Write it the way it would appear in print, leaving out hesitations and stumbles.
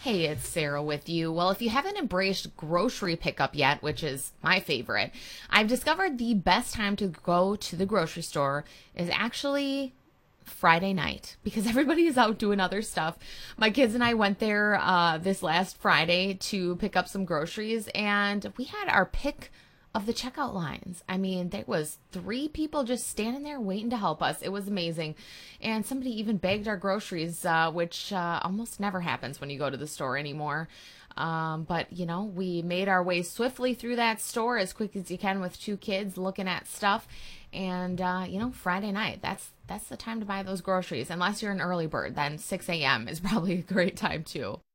Hey, it's Sarah with you. Well, if you haven't embraced grocery pickup yet, which is my favorite, I've discovered the best time to go to the grocery store is actually Friday night because everybody is out doing other stuff. My kids and I went there this last Friday to pick up some groceries, and we had our pick of the checkout lines. I mean, there was three people just standing there waiting to help us. It was amazing. And somebody even bagged our groceries, which almost never happens when you go to the store anymore. But we made our way swiftly through that store as quick as you can with two kids looking at stuff. And Friday night, that's the time to buy those groceries. Unless you're an early bird, then 6 a.m. is probably a great time too.